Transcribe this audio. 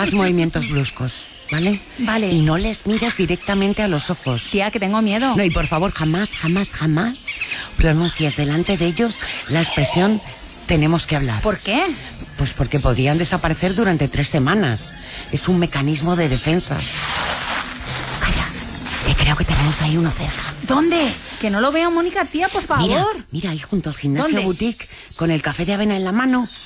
hagas movimientos bruscos, ¿vale? Vale. Y no les mires directamente a los ojos. Tía, que tengo miedo. No, y por favor, jamás pronuncies delante de ellos la expresión tenemos que hablar. ¿Por qué? Pues porque podrían desaparecer durante 3 semanas. Es un mecanismo de defensa. Calla, que creo que tenemos ahí uno cerca. ¿Dónde? Que no lo veo, Mónica, tía, por favor. Mira ahí junto al gimnasio ¿Dónde? boutique, con el café de avena en la mano.